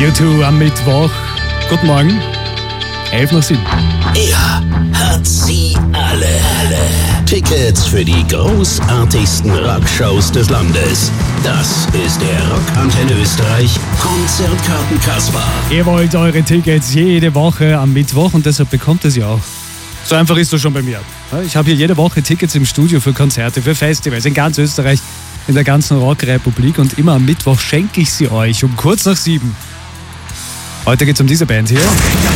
U2 am Mittwoch. Guten Morgen. 11:07. Er hat sie alle. Tickets für die großartigsten Rockshows des Landes. Das ist der Rockantenne Österreich Konzertkarten Kasper. Ihr wollt eure Tickets jede Woche am Mittwoch und deshalb bekommt ihr sie auch. So einfach ist das schon bei mir. Ich habe hier jede Woche Tickets im Studio für Konzerte, für Festivals in ganz Österreich, in der ganzen Rockrepublik und immer am Mittwoch schenke ich sie euch um kurz nach 7. Heute geht's um diese Band hier.